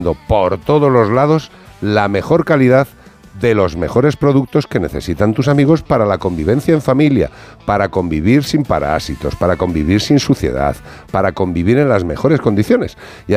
por todos los lados la mejor calidad de los mejores productos que necesitan tus amigos para la convivencia en familia, para convivir sin parásitos, para convivir sin suciedad, para convivir en las mejores condiciones. Y